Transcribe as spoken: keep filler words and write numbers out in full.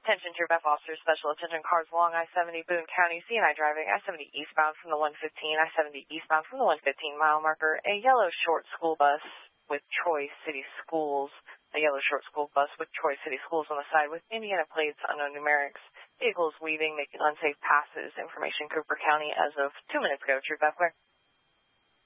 Attention Troop F officers, special attention cars along I seventy Boone County, C and I driving I seventy eastbound from the one fifteen, I seventy eastbound from the one fifteen mile marker, a yellow short school bus with Troy City Schools, a yellow short school bus with Troy City Schools on the side with Indiana plates, unknown numerics, vehicles weaving, making unsafe passes. Information Cooper County as of two minutes ago. Troop F, clear.